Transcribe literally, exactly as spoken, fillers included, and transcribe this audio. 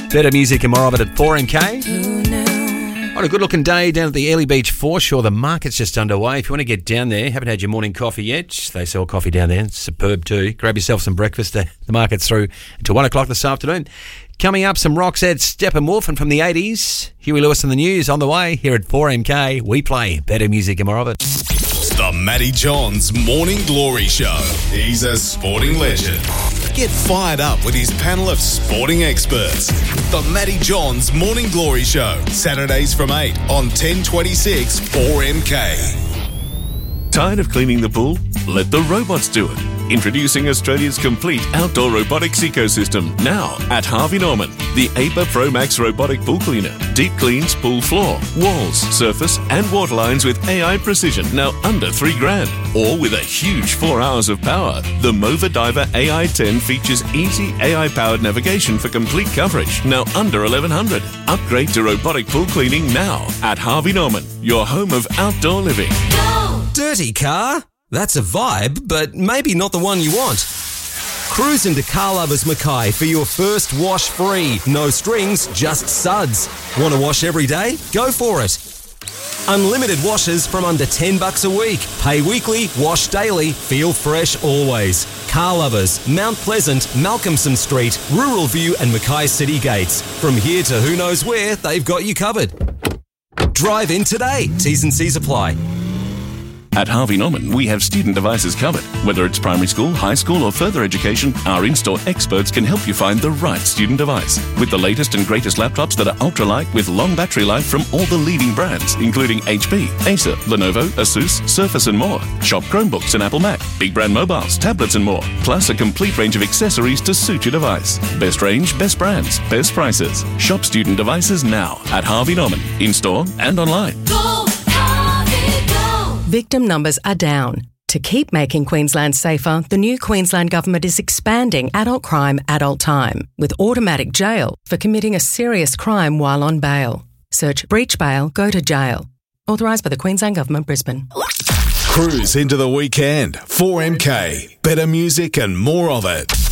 Better music and more of it at four M K. On a good-looking day down at the Airlie Beach foreshore. The market's just underway. If you want to get down there, haven't had your morning coffee yet, they sell coffee down there. It's superb too. Grab yourself some breakfast. The market's through until one o'clock this afternoon. Coming up, some Roxette, Steppenwolf, and from the eighties, Huey Lewis and the News on the way. Here at four M K, we play better music and more of it. The Matty Johns Morning Glory Show. He's a sporting legend. Get fired up with his panel of sporting experts. The Matty Johns Morning Glory Show. Saturdays from eight on ten twenty-six four M K. Tired of cleaning the pool? Let the robots do it. Introducing Australia's complete outdoor robotics ecosystem now at Harvey Norman. The A P A Pro Max robotic pool cleaner. Deep cleans pool floor, walls, surface and water lines with A I precision, now under three grand. Or with a huge four hours of power. The Mova Diver A I ten features easy A I-powered navigation for complete coverage, now under eleven hundred. Upgrade to robotic pool cleaning now at Harvey Norman, your home of outdoor living. Go! Dirty car? That's a vibe, but maybe not the one you want. Cruise into Car Lovers Mackay for your first wash free. No strings, just suds. Want to wash every day? Go for it. Unlimited washes from under ten bucks a week. Pay weekly, wash daily, feel fresh always. Car Lovers, Mount Pleasant, Malcolmson Street, Rural View and Mackay City Gates. From here to who knows where, they've got you covered. Drive in today. T's and C's apply. At Harvey Norman, we have student devices covered. Whether it's primary school, high school or further education, our in-store experts can help you find the right student device. With the latest and greatest laptops that are ultralight with long battery life from all the leading brands, including H P, Acer, Lenovo, Asus, Surface and more. Shop Chromebooks and Apple Mac, big brand mobiles, tablets and more. Plus a complete range of accessories to suit your device. Best range, best brands, best prices. Shop student devices now at Harvey Norman, in-store and online. Go! Victim numbers are down. To keep making Queensland safer, the new Queensland Government is expanding adult crime, adult time, with automatic jail for committing a serious crime while on bail. Search breach bail, go to jail. Authorised by the Queensland Government, Brisbane. Cruise into the weekend. four M K. Better music and more of it.